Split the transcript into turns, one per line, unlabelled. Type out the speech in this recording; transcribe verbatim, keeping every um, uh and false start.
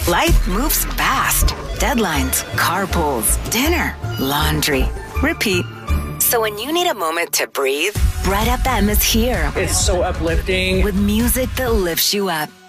Life moves fast. Deadlines, carpools, dinner, laundry. Repeat. So when you need a moment to breathe, Red F M is here.
It's so uplifting.
With music that lifts you up.